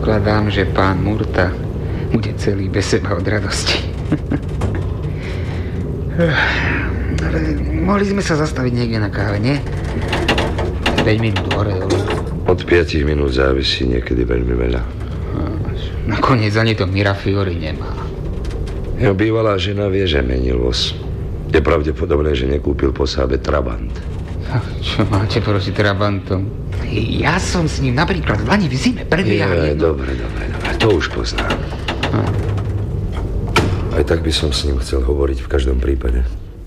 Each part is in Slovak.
Predpokladám, že pán Murta bude celý bez seba od radosti. Ale mohli sme sa zastaviť niekde na káve, nie? 5 minút hore dolu. Od 5 minút závisí niekedy veľmi veľa. Nakoniec ani to Mirafiori nemá. Jeho bývalá žena vie, že menil voz. Je pravdepodobné, že nekúpil po Sábe Trabant. Čo máte proti Trabantom? Ja som s ním napríklad v lani v zime prebiehal. Dobre, to už poznám. Aj tak by som s ním chcel hovoriť v každom prípade.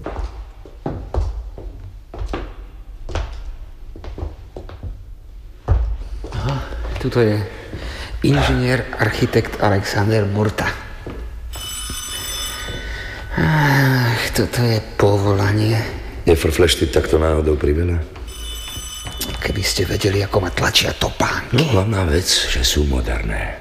Tuto je inžinier, architekt Alexander Murta. Toto je povolanie. Nefrfleš ty takto náhodou priveľa? Keby ste vedeli, ako ma tlačia topánky. No, hlavná vec, že sú moderné.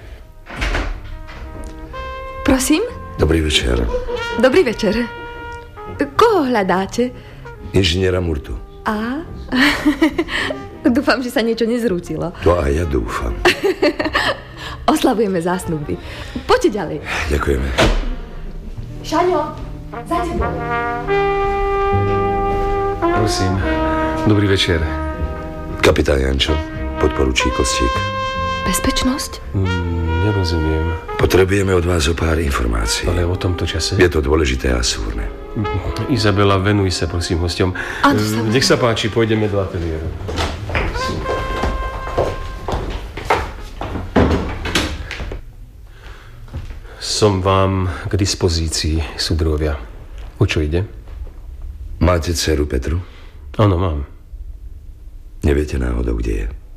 Prosím? Dobrý večer. Dobrý večer. Koho hľadáte? Inžiniera Murtu. A? Dúfam, že sa niečo nezrútilo. To aj ja dúfam. Oslavujeme zásnuby. Poďte ďalej. Ďakujeme. Šaňo, za tebou. Prosím, dobrý večer. Kapitán Jančo, podporučík Kostík. Bezpečnosť? Nerozumiem. Potrebujeme od vás o pár informácií. Ale o tomto čase? Je to dôležité a súrne. Izabela, venuj sa prosím hosťom. Nech sa páči, pôjdeme do ateliéru. Som vám k dispozícii, súdruhovia. O čo ide? Máte dceru Petru? Áno, mám. Neviete náhodou, kde je?